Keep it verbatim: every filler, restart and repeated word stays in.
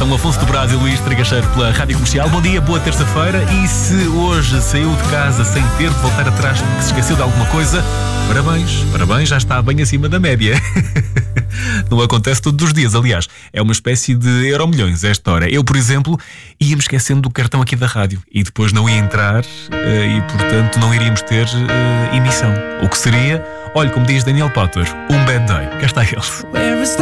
São Afonso do Brás e Luís Trigacheiro pela Rádio Comercial. Bom dia, boa terça-feira. E se hoje saiu de casa sem ter de voltar atrás porque se esqueceu de alguma coisa, parabéns, parabéns, já está bem acima da média. Não acontece todos os dias, aliás. É uma espécie de Euromilhões esta hora. Eu, por exemplo, ia-me esquecendo do cartão aqui da rádio e depois não ia entrar e, portanto, não iríamos ter uh, emissão. O que seria, olha, como diz Daniel Potter, um bad day. Cá está ele.